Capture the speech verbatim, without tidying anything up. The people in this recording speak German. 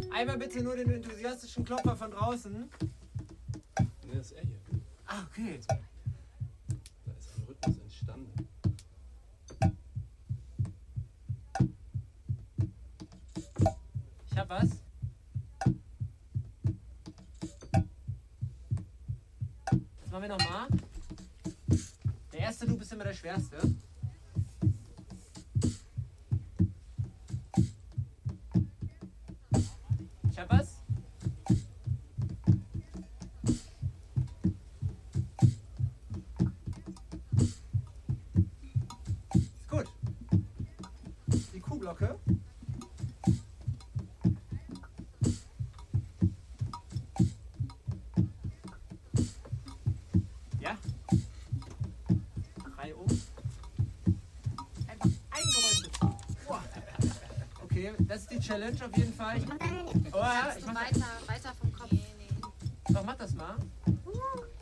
Einmal bitte nur den enthusiastischen Klopfer von draußen. Ne, das ist er hier. Ah, okay. Da ist ein Rhythmus entstanden. Ich hab was. Das machen wir nochmal. Der erste Loop ist immer der schwerste. Ich hab was. Ist gut. Die Kuhglocke. Ja. Drei um. Einfach ein Geräusch. Boah. Okay, das ist die Challenge auf jeden Fall. Ich mach, oh, ja, ich mach weiter, weiter vom Kopf. Doch, mach das mal.